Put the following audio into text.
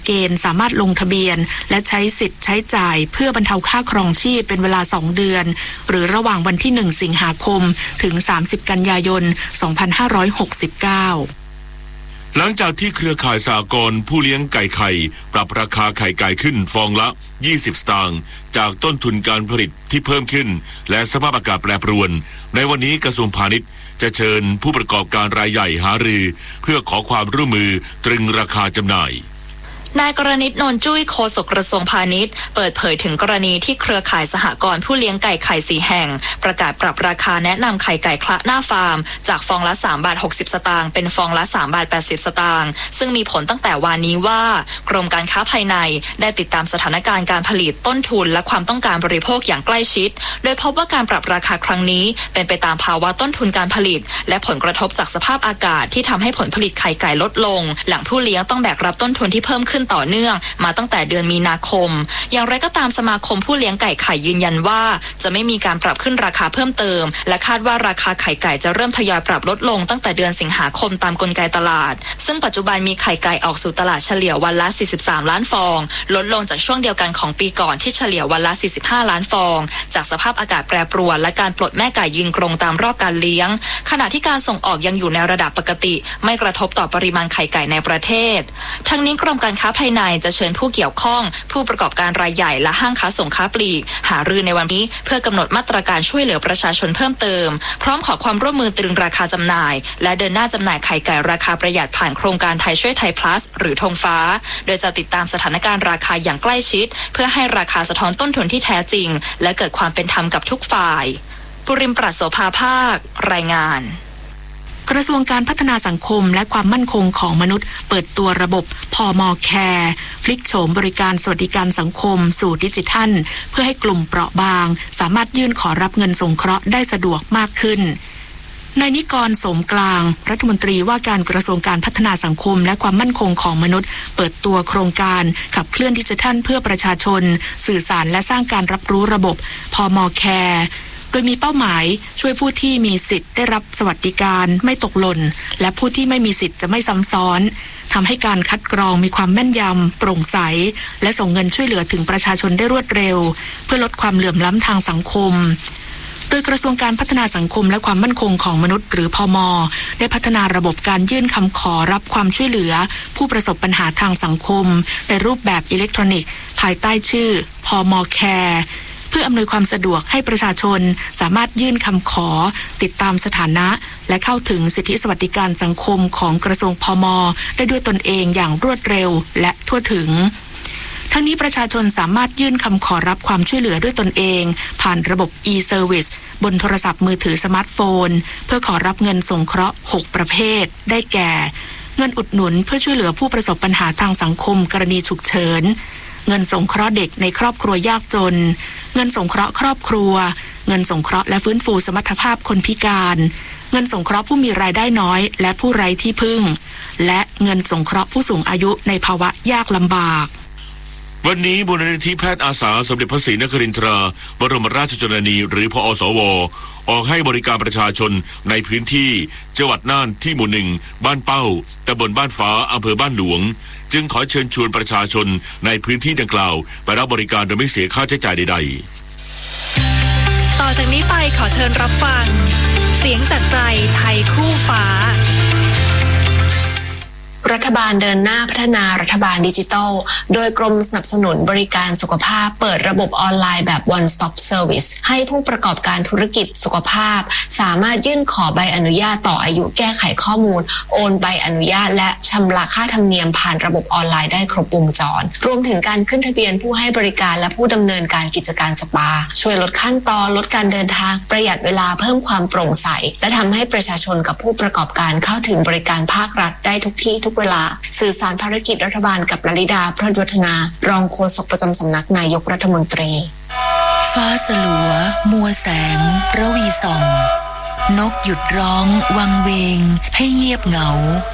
เกณฑ์สามารถลงทะเบียนและใช้สิทธิ์ใช้จ่ายเพื่อบรรเทาค่าครองชีพเป็นเวลา2 เดือนหรือระหว่างวันที่1 สิงหาคมถึง30 กันยายน 2569 หลังจากที่เครือข่ายสหกรณ์ผู้เลี้ยงไก่ไข่ปรับราคาไข่ไก่ขึ้นฟองละ20 สตางค์จากต้นทุนการผลิตที่เพิ่มขึ้นและสภาพอากาศแปรปรวนในวันนี้กระทรวงพาณิชย์จะเชิญผู้ประกอบการรายใหญ่หารือเพื่อขอความร่วมมือตรึงราคาจำหน่ายนายกรณิต นนท์จุ้ยโฆษกกระทรวงพาณิชย์เปิดเผยถึงกรณีที่เครือข่ายสหกรณ์ผู้เลี้ยงไก่ไข่4 แห่งประกาศปรับราคาแนะนำไข่ไก่คละหน้าฟาร์มจากฟองละ3.60 สตางค์เป็นฟองละ3.80 สตางค์ซึ่งมีผลตั้งแต่วานนี้ว่ากรมการค้าภายในได้ติดตามสถานการณ์การผลิตต้นทุนและความต้องการบริโภคอย่างใกล้ชิดโดยพบว่าการปรับราคาครั้งนี้เป็นไปตามภาวะต้นทุนการผลิตและผลกระทบจากสภาพอากาศที่ทำให้ผลผลิตไข่ไก่ลดลงหลังผู้เลี้ยงต้องแบกรับต้นทุนที่เพิ่มขึ้นต่อเนื่องมาตั้งแต่เดือนมีนาคมอย่างไรก็ตามสมาคมผู้เลี้ยงไก่ไข่ยืนยันว่าจะไม่มีการปรับขึ้นราคาเพิ่มเติมและคาดว่าราคาไข่ไก่จะเริ่มทยอยปรับลดลงตั้งแต่เดือนสิงหาคมตามกลไกตลาดซึ่งปัจจุบันมีไข่ไก่ออกสู่ตลาดเฉลี่ยวันละ43 ล้านฟองลดลงจากช่วงเดียวกันของปีก่อนที่เฉลี่ยวันละ45 ล้านฟองจากสภาพอากาศแปรปรวนและการปลดแม่ไก่ยืนกรงตามรอบการเลี้ยงขณะที่การส่งออกยังอยู่ในระดับปกติไม่กระทบต่อปริมาณไข่ไก่ในประเทศทั้งนี้กรมการค้าภายในจะเชิญผู้เกี่ยวข้องผู้ประกอบการรายใหญ่และห้างค้าส่งค้าปลีกหารือในวันนี้เพื่อกำหนดมาตรการช่วยเหลือประชาชนเพิ่มเติมพร้อมขอความร่วมมือตรึงราคาจำหน่ายและเดินหน้าจำหน่ายไข่ไก่ราคาประหยัดผ่านโครงการไทยช่วยไทย plus หรือธงฟ้าโดยจะติดตามสถานการณ์ราคาอย่างใกล้ชิดเพื่อให้ราคาสะท้อนต้นทุนที่แท้จริงและเกิดความเป็นธรรมกับทุกฝ่ายปุริมปรัชโสภาภาครายงานกระทรวงการพัฒนาสังคมและความมั่นคงของมนุษย์เปิดตัวระบบพม.แคร์พลิกโฉมบริการสวัสดิการสังคมสู่ดิจิทัลเพื่อให้กลุ่มเปราะบางสามารถยื่นขอรับเงินสงเคราะห์ได้สะดวกมากขึ้นนายนิกร โสมกลางรัฐมนตรีว่าการกระทรวงการพัฒนาสังคมและความมั่นคงของมนุษย์เปิดตัวโครงการขับเคลื่อนดิจิทัลเพื่อประชาชนสื่อสารและสร้างการรับรู้ระบบพม.แคร์โดยมีเป้าหมายช่วยผู้ที่มีสิทธิ์ได้รับสวัสดิการไม่ตกหล่นและผู้ที่ไม่มีสิทธิ์จะไม่ซ้ำซ้อนทำให้การคัดกรองมีความแม่นยำโปร่งใสและส่งเงินช่วยเหลือถึงประชาชนได้รวดเร็วเพื่อลดความเหลื่อมล้ำทางสังคมโดยกระทรวงการพัฒนาสังคมและความมั่นคงของมนุษย์หรือพม.ได้พัฒนาระบบการยื่นคำขอรับความช่วยเหลือผู้ประสบปัญหาทางสังคมในรูปแบบอิเล็กทรอนิกส์ภายใต้ชื่อพม.แคร์เพื่ออำนวยความสะดวกให้ประชาชนสามารถยื่นคำขอติดตามสถานะและเข้าถึงสิทธิสวัสดิการสังคมของกระทรวงพม.ได้ด้วยตนเองอย่างรวดเร็วและทั่วถึงทั้งนี้ประชาชนสามารถยื่นคำขอรับความช่วยเหลือด้วยตนเองผ่านระบบ e-service บนโทรศัพท์มือถือสมาร์ทโฟนเพื่อขอรับเงินสงเคราะห์6ประเภทได้แก่เงินอุดหนุนเพื่อช่วยเหลือผู้ประสบปัญหาทางสังคมกรณีฉุกเฉินเงินสงเคราะห์เด็กในครอบครัวยากจนเงินสงเคราะห์ครอบครัวเงินสงเคราะห์และฟื้นฟูสมรรถภาพคนพิการเงินสงเคราะห์ผู้มีรายได้น้อยและผู้ไร้ที่พึ่งและเงินสงเคราะห์ผู้สูงอายุในภาวะยากลำบากวันนี้มูลนิธิแพทย์อาสาสมเด็จพระศรีนครินทราบรมราชชนนีหรือพอสว.ออกให้บริการประชาชนในพื้นที่จังหวัดน่านที่หมู่1บ้านเป้าตำบลบ้านฟ้าอำเภอบ้านหลวงจึงขอเชิญชวนประชาชนในพื้นที่ดังกล่าวไปรับบริการโดยไม่เสียค่าใช้จ่ายใดๆต่อจากนี้ไปขอเชิญรับฟังเสียงจากใจไทยคู่ฟ้ารัฐบาลเดินหน้าพัฒนารัฐบาลดิจิทัลโดยกรมสนับสนุนบริการสุขภาพเปิดระบบออนไลน์แบบ One Stop Service ให้ผู้ประกอบการธุรกิจสุขภาพสามารถยื่นขอใบอนุญาตต่ออายุแก้ไขข้อมูลโอนใบอนุญาตและชำระค่าธรรมเนียมผ่านระบบออนไลน์ได้ครบวงจรรวมถึงการขึ้นทะเบียนผู้ให้บริการและผู้ดำเนินการกิจการสปาช่วยลดขั้นตอนลดการเดินทางประหยัดเวลาเพิ่มความโปร่งใสและทำให้ประชาชนกับผู้ประกอบการเข้าถึงบริการภาครัฐได้ทุกที่ทุกเวลาสื่อสารภารกิจรัฐบาลกับลลิดาพรหยวัฒนารองโฆษกประจำสำนักนายกรัฐมนตรีฟ้าสลัวมัวแสงระวีส่องนกหยุดร้องวังเวงให้เงียบเหงา